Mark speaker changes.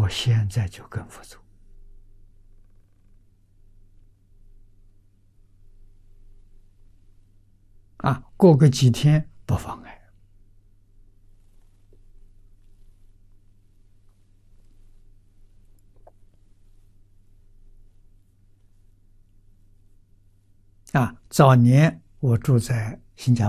Speaker 1: 我现在就跟佛走。过个几天不妨碍。早年我住在新加